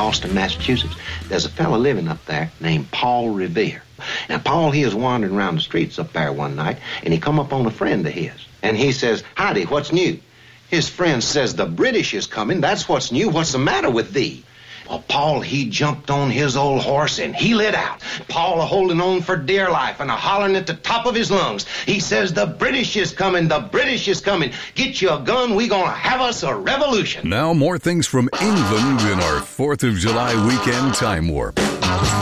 Boston, Massachusetts. There's a fellow living up there named Paul Revere. Now, Paul, he was wandering around the streets up there one night, and he come up on a friend of his. And he says, "Howdy, what's new?" His friend says, "The British is coming. That's what's new. What's the matter with thee?" Well, Paul, he jumped on his old horse and he lit out. Paul holding on for dear life and hollering at the top of his lungs. He says, "The British is coming. The British is coming. Get you a gun. We gonna have us a revolution." Now more things from England in our 4th of July weekend time warp.